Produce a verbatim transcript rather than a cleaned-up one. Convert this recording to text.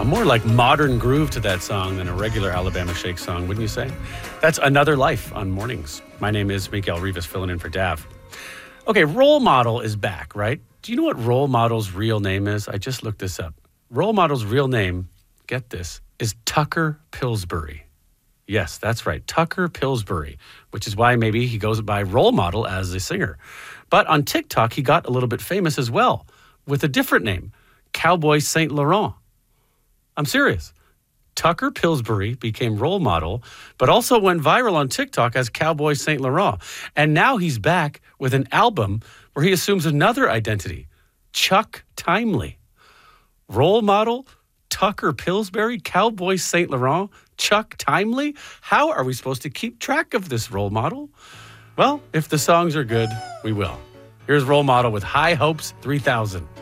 more like modern groove to that song than a regular Alabama Shake song, wouldn't you say? That's Another Life on Mornings. My name is Miguel Rivas, filling in for Dav. Okay, Role Model is back, right? Do you know what Role Model's real name is? I just looked this up. Role Model's real name, get this, is Tucker Pillsbury. Yes, that's right, Tucker Pillsbury, which is why maybe he goes by Role Model as a singer. But on TikTok, he got a little bit famous as well with a different name, Cowboy Saint Laurent. I'm serious. Tucker Pillsbury became Role Model, but also went viral on TikTok as Cowboy Saint Laurent. And now he's back with an album where he assumes another identity, Chuck Timely. Role Model, Tucker Pillsbury, Cowboy Saint Laurent, Chuck Timely? How are we supposed to keep track of this Role Model? Well, if the songs are good, we will. Here's Role Model with High Hopes three thousand.